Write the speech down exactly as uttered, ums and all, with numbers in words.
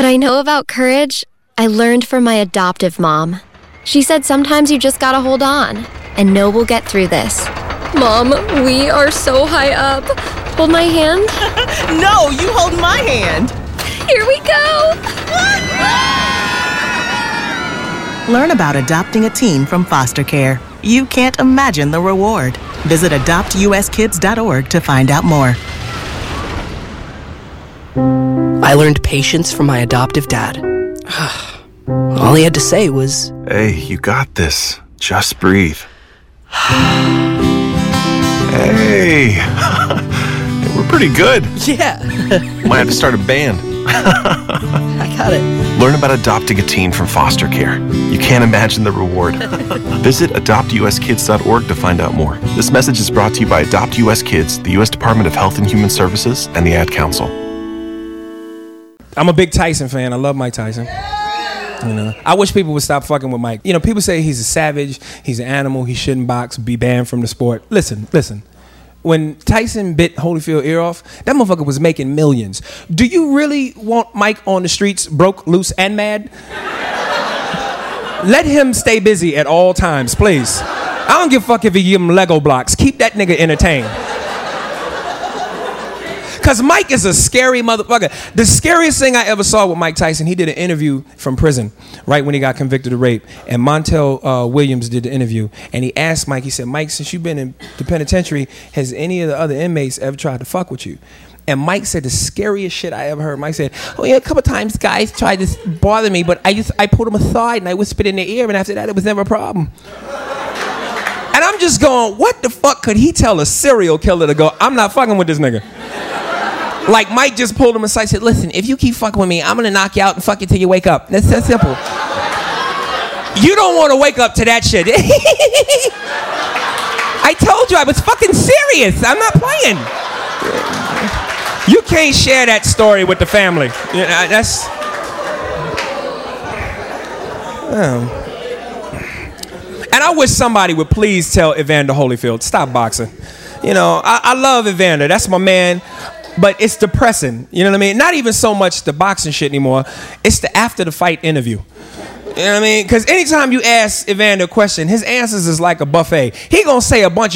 I know about courage, I learned from my adoptive mom. She said sometimes you just gotta hold on, and know we'll get through this. Mom, we are so high up. Hold my hand. No, you hold my hand. Here we go. Learn about adopting a teen from foster care. You can't imagine the reward. Visit adopt u s kids dot org to find out more. I learned patience from my adoptive dad. All he had to say was, "Hey, you got this. Just breathe." Hey, we're pretty good. yeah, Might have to start a band. I got it. Learn about adopting a teen from foster care. You can't imagine the reward. Visit adopt u s kids dot org to find out more. This message is brought to you by Adopt U S Kids, the U S Department of Health and Human Services, and the Ad Council. I'm a big Tyson fan. I love Mike Tyson. You know, I wish people would stop fucking with Mike. You know, people say he's a savage, he's an animal, he shouldn't box, be banned from the sport. Listen, listen. When Tyson bit Holyfield ear off, that motherfucker was making millions. Do you really want Mike on the streets broke, loose, and mad? Let him stay busy at all times, please. I don't give a fuck if you give him Lego blocks. Keep that nigga entertained. Because Mike is a scary motherfucker. The scariest thing I ever saw with Mike Tyson, he did an interview from prison right when he got convicted of rape. And Montel uh, Williams did the interview. And he asked Mike, he said, "Mike, since you've been in the penitentiary, has any of the other inmates ever tried to fuck with you?" And Mike said the scariest shit I ever heard. Mike said, "Oh yeah, a couple times guys tried to bother me, but I just I pulled them aside and I whispered in their ear, and after that it was never a problem." And I'm just going, what the fuck could he tell a serial killer to go, "I'm not fucking with this nigga"? Like Mike just pulled him aside and said, "Listen, if you keep fucking with me, I'm gonna knock you out and fuck you till you wake up." That's that simple. You don't want to wake up to that shit. I told you I was fucking serious. I'm not playing. You can't share that story with the family. You know, that's. Oh. And I wish somebody would please tell Evander Holyfield, stop boxing. You know, I, I love Evander. That's my man. But it's depressing. You know what I mean? Not even so much the boxing shit anymore. It's the after the fight interview. You know what I mean? Because anytime you ask Evander a question, his answers is like a buffet. He gonna say a bunch of